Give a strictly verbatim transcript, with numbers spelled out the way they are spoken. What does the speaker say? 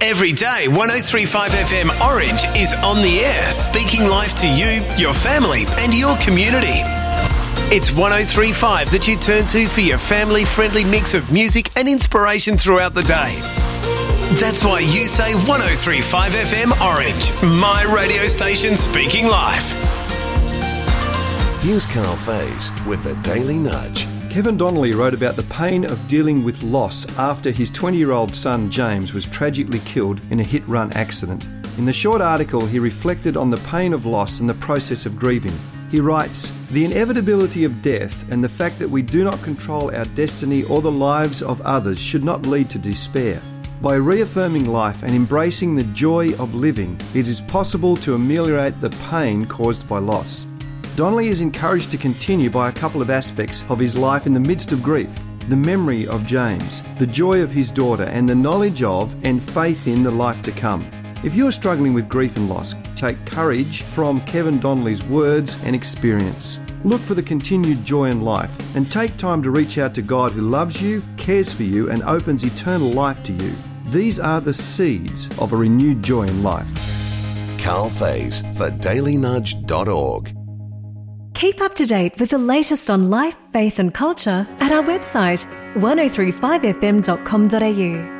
Every day, one oh three point five F M Orange is on the air, speaking life to you, your family and your community. It's one oh three point five that you turn to for your family-friendly mix of music and inspiration throughout the day. That's why you say one oh three point five F M Orange, my radio station speaking life. Here's Carl Faze with the Daily Nudge. Kevin Donnelly wrote about the pain of dealing with loss after his twenty-year-old son James was tragically killed in a hit-run accident. In the short article, he reflected on the pain of loss and the process of grieving. He writes, "The inevitability of death and the fact that we do not control our destiny or the lives of others should not lead to despair. By reaffirming life and embracing the joy of living, it is possible to ameliorate the pain caused by loss." Donnelly is encouraged to continue by a couple of aspects of his life in the midst of grief: the memory of James, the joy of his daughter, and the knowledge of and faith in the life to come. If you're struggling with grief and loss, take courage from Kevin Donnelly's words and experience. Look for the continued joy in life and take time to reach out to God who loves you, cares for you, and opens eternal life to you. These are the seeds of a renewed joy in life. Carl Faze for daily nudge dot org. Keep up to date with the latest on life, faith and culture at our website one oh three five f m dot com dot a u.